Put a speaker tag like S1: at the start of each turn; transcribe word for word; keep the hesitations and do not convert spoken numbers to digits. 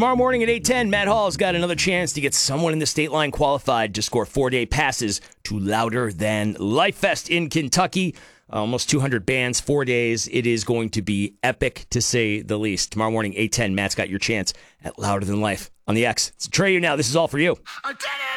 S1: Tomorrow morning at eight ten, Matt Hall's got another chance to get someone in the state line qualified to score four-day passes to Louder Than Life Fest in Kentucky. Almost two hundred bands, four days. It is going to be epic, to say the least. Tomorrow morning, eight ten, Matt's got your chance at Louder Than Life on the X. It's Trey You Now. This is all for you. I did it!